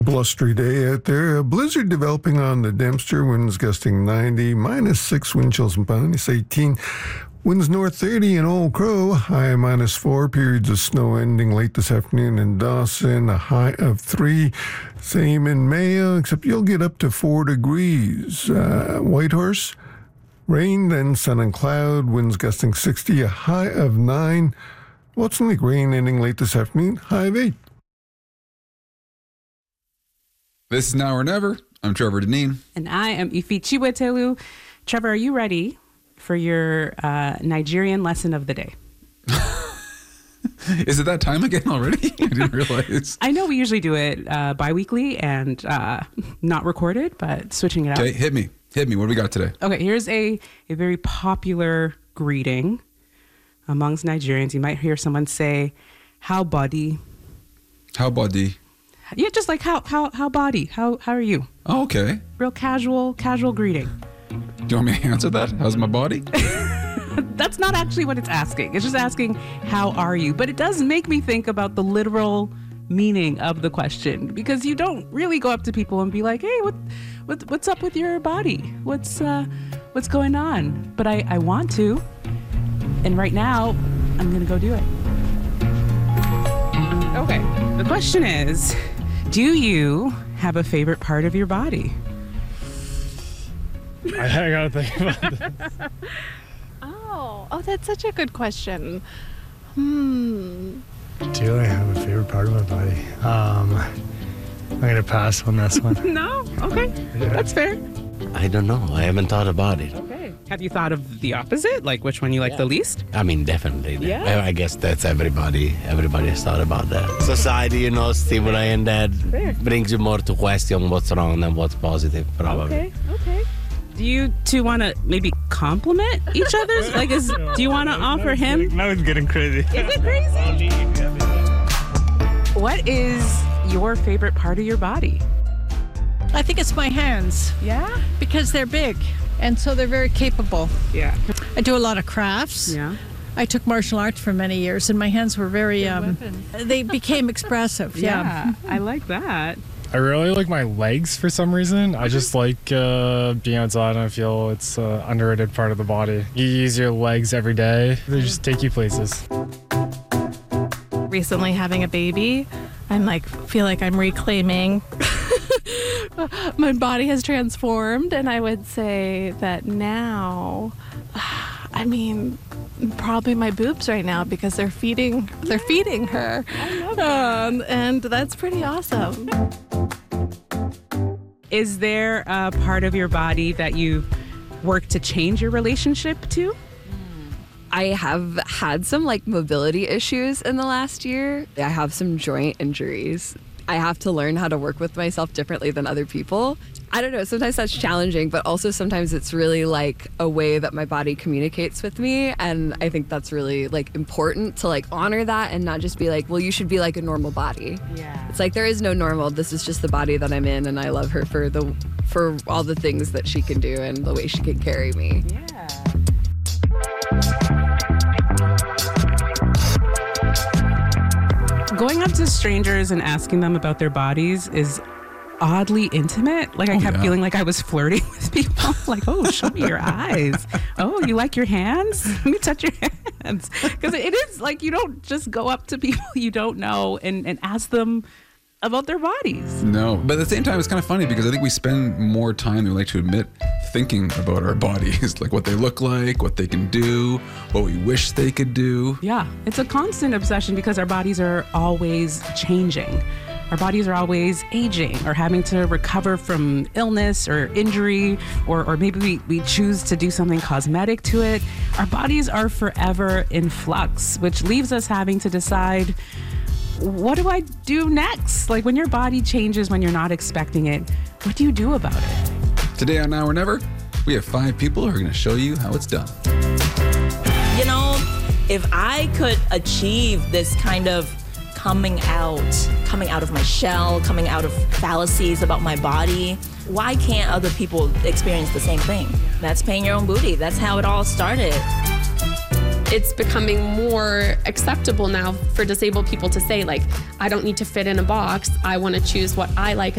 Blustery day out there. A blizzard developing on the Dempster. Winds gusting 90, -6 wind chills and -18. Winds north 30 in Old Crow, high -4. Periods of snow ending late this afternoon in Dawson, a high of 3. Same in Mayo, except you'll get up to 4 degrees. Whitehorse, rain, then sun and cloud. Winds gusting 60, a high of 9. Watson Lake, rain ending late this afternoon, high of 8. This is Now or Never. I'm Trevor Deneen. And I am Ife Chiwetelu. Trevor, are you ready for your Nigerian lesson of the day? Is it that time again already? I didn't realize. I know we usually do it bi-weekly and not recorded, but switching it up. Okay, hit me. What do we got today? Okay, here's a very popular greeting amongst Nigerians. You might hear someone say, "How body?" How body? Yeah, just like how body? How are you? Oh, okay. Real casual greeting. Do you want me to answer that? How's my body? That's not actually what it's asking. It's just asking, how are you? But it does make me think about the literal meaning of the question, because you don't really go up to people and be like, "Hey, what's up with your body? What's going on?" But I want to, and right now I'm gonna go do it. Okay. The question is, do you have a favorite part of your body? I gotta think about this. Oh, that's such a good question. Do I have a favorite part of my body? I'm gonna pass on this one. No? Okay. That's fair. I don't know. I haven't thought about it. Okay. Have you thought of the opposite? Like which one you like the least? I mean, definitely. Yeah. I guess that's everybody. Everybody has thought about that. Society, stimulating that brings you more to question what's wrong than what's positive, probably. Okay. Do you two want to maybe compliment each other's? Like, do you want to offer him? Now it's getting crazy. Is it crazy? What is your favorite part of your body? I think it's my hands. Yeah? Because they're big, and so they're very capable. Yeah. I do a lot of crafts. Yeah. I took martial arts for many years, and my hands were very, they became expressive. Yeah. I like that. I really like my legs for some reason. I just like being outside, and I feel it's an underrated part of the body. You use your legs every day. They just take you places. Recently having a baby, feel like I'm reclaiming. My body has transformed, and I would say that now, probably my boobs right now, because they're feeding her. I love that. And that's pretty awesome. Is there a part of your body that you've worked to change your relationship to? I have had some mobility issues in the last year. I have some joint injuries. I have to learn how to work with myself differently than other people. I don't know, sometimes that's challenging, but also sometimes it's really a way that my body communicates with me. And I think that's really important to honor that and not just be well, you should be a normal body. Yeah. It's there is no normal. This is just the body that I'm in, and I love her for all the things that she can do and the way she can carry me. Yeah. Going up to strangers and asking them about their bodies is oddly intimate. I kept feeling like I was flirting with people. Oh, show me your eyes. Oh, you like your hands? Let me touch your hands. Because it is you don't just go up to people you don't know and ask them about their bodies. No, but at the same time, it's kind of funny because I think we spend more time than we like to admit thinking about our bodies, what they look like, what they can do, what we wish they could do. Yeah, it's a constant obsession because our bodies are always changing. Our bodies are always aging or having to recover from illness or injury, or maybe we choose to do something cosmetic to it. Our bodies are forever in flux, which leaves us having to decide, what do I do next? When your body changes when you're not expecting it, what do you do about it? Today on Now or Never, we have 5 people who are going to show you how it's done. If I could achieve this kind of coming out of my shell, coming out of fallacies about my body, why can't other people experience the same thing? That's paying your own booty. That's how it all started. It's becoming more acceptable now for disabled people to say, I don't need to fit in a box. I want to choose what I like